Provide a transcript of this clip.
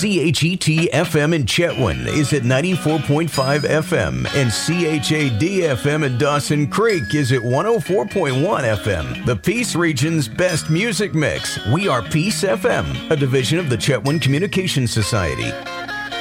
CHET FM in Chetwynd is at 94.5 FM, and CHAD FM in Dawson Creek is at 104.1 FM. The Peace Region's best music mix. We are Peace FM, a division of the Chetwynd Communications Society.